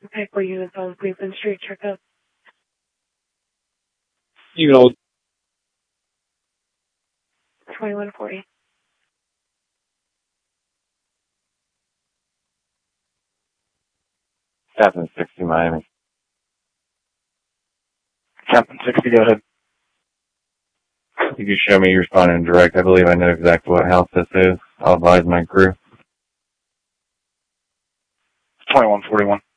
Echo units on Cleveland Street, checkup. You know, 2140. Captain 60, Miami. Captain 60, go ahead. You can show me your responding direct. I believe I know exactly what house this is. I'll advise my crew. 2141.